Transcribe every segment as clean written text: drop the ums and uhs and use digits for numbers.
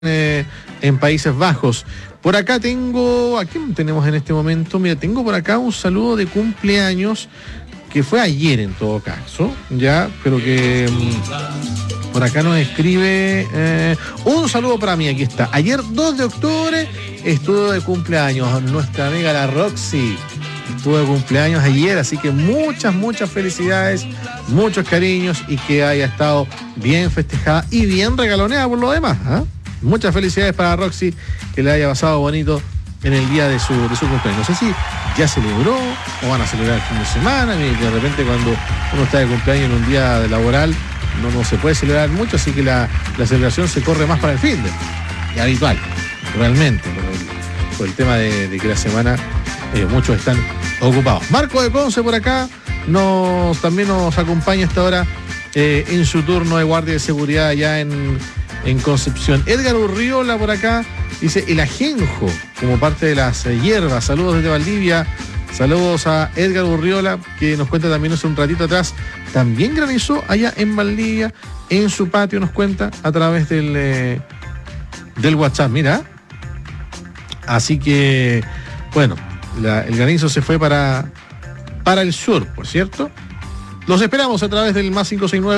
en Países Bajos. Por acá tengo, ¿a quién tenemos en este momento? Mira, tengo por acá un saludo de cumpleaños que fue ayer en todo caso, ya, pero que por acá nos escribe un saludo para mí, aquí está. Ayer 2 de octubre estuvo de cumpleaños nuestra amiga la Roxy. Estuvo de cumpleaños ayer, así que muchas felicidades, muchos cariños y que haya estado bien festejada y bien regaloneada por lo demás, ¿eh? Muchas felicidades para Roxy, que le haya pasado bonito en el día de su cumpleaños. No sé si ya celebró o van a celebrar el fin de semana, y de repente cuando uno está de cumpleaños en un día de laboral no se puede celebrar mucho, así que la celebración se corre más para el fin de y habitual, realmente, por el tema de que la semana muchos están ocupados. Marco de Ponce por acá también nos acompaña hasta ahora en su turno de guardia de seguridad allá en Concepción. Edgar Urriola por acá dice el ajenjo como parte de las hierbas. Saludos desde Valdivia. Saludos a Edgar Urriola, que nos cuenta también hace un ratito atrás. También granizó allá en Valdivia, en su patio, nos cuenta a través del WhatsApp. Mira. Así que, bueno, el granizo se fue para el sur, por cierto. Los esperamos a través del más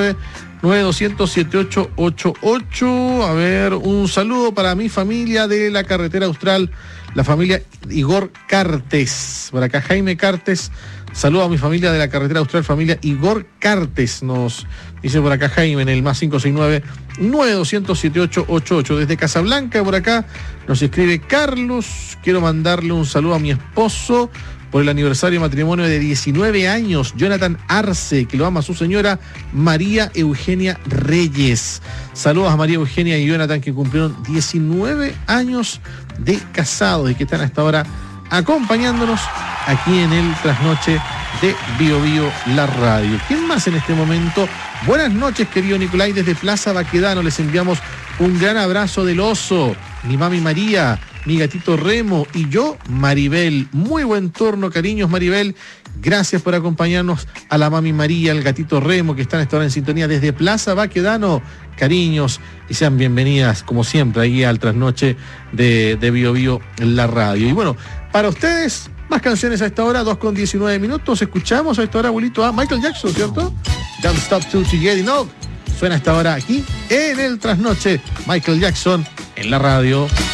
569-9200-7888. A ver, un saludo para mi familia de la carretera austral, la familia Igor Cartes. Por acá Jaime Cartes. Saludo a mi familia de la carretera austral, familia Igor Cartes. Nos dice por acá Jaime en el más 569-9200-7888. Desde Casablanca, por acá, nos escribe Carlos. Quiero mandarle un saludo a mi esposo por el aniversario de matrimonio de 19 años, Jonathan Arce, que lo ama su señora María Eugenia Reyes. Saludos a María Eugenia y Jonathan, que cumplieron 19 años de casados y que están hasta ahora acompañándonos aquí en el trasnoche de Bio Bio, la radio. ¿Quién más en este momento? Buenas noches, querido Nicolai, desde Plaza Baquedano. Les enviamos un gran abrazo del oso, mi mami María, mi gatito Remo y yo, Maribel. Muy buen turno, cariños, Maribel. Gracias por acompañarnos a la mami María, al gatito Remo, que están hasta ahora en sintonía desde Plaza Baquedano. Cariños y sean bienvenidas, como siempre, ahí al trasnoche de Bio Bio, la radio. Y bueno, para ustedes, más canciones a esta hora, 2:19. Escuchamos a esta hora, abuelito, a Michael Jackson, ¿cierto? Don't Stop Till You Get Enough. Suena hasta ahora aquí en el trasnoche, Michael Jackson en la radio.